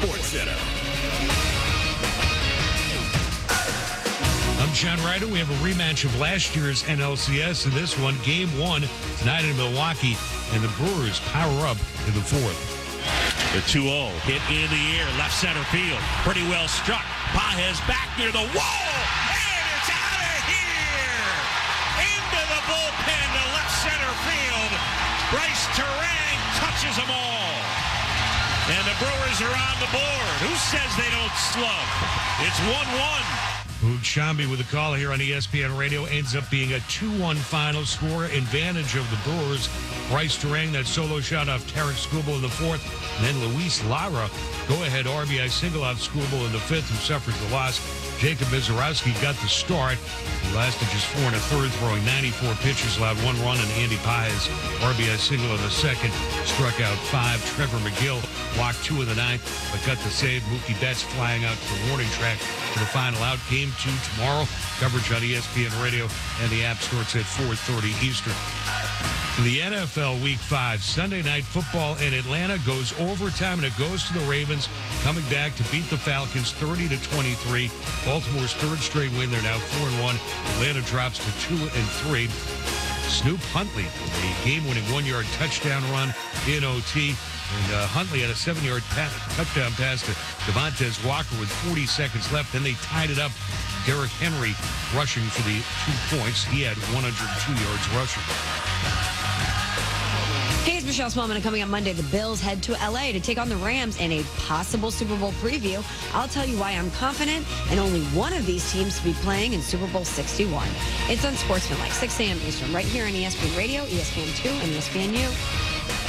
Sports Center. I'm John Ryder. We have a rematch of last year's NLCS. In this one, Game 1 tonight in Milwaukee, and the Brewers power up in the fourth. The 2-0 hit in the air, left center field. Pretty well struck. Pages back near the wall, and it's out of here! Into the bullpen to left center field. Bryce Terang touches them all. And the Brewers are on the board. Who says they don't slug? It's 1-1. Boog Sciambi with a call here on ESPN Radio. Ends up being a 2-1 final score. Advantage of the Brewers. Bryce Terang, that solo shot off Tarek Skubal in the fourth. And then Luis Lara, go-ahead RBI single off Skubal in the fifth, who suffers the loss. Jacob Misiorowski got the start. He lasted just 4 1/3, throwing 94 pitches, allowed 1 run, and Andy Pages, RBI single in the second, struck out 5. Trevor McGill walked 2 in the ninth, but got the save. Mookie Betts flying out to the warning track for the final out. Game 2 tomorrow. Coverage on ESPN Radio and the App Store. It's at 4:30 Eastern. The NFL Week 5 Sunday Night Football in Atlanta goes overtime, and it goes to the Ravens, coming back to beat the Falcons 30-23. Baltimore's third straight win. They're now 4-1. Atlanta drops to 2-3. Snoop Huntley, a game-winning 1-yard touchdown run in OT. And Huntley had a 7-yard touchdown pass to Devontae Walker with 40 seconds left. Then they tied it up. Derrick Henry rushing for the 2 points. He had 102 yards rushing. Hey, it's Michelle Smallman, and coming up Monday, the Bills head to L.A. to take on the Rams in a possible Super Bowl preview. I'll tell you why I'm confident, and only one of these teams to be playing in Super Bowl 61. It's on Sportsmanlike, 6 a.m. Eastern, right here on ESPN Radio, ESPN2, and ESPNU.